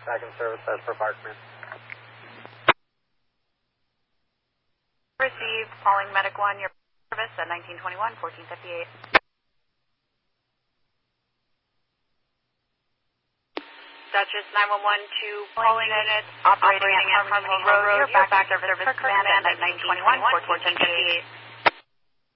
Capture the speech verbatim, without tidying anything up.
Back in service as per Parkman. Received, calling Medic one, your service at nineteen twenty-one, fourteen fifty-eight. Duchess nine one one two, calling units operating, operating at Harmony Hill Road, your back service for command at nineteen twenty-one, fourteen fifty-eight.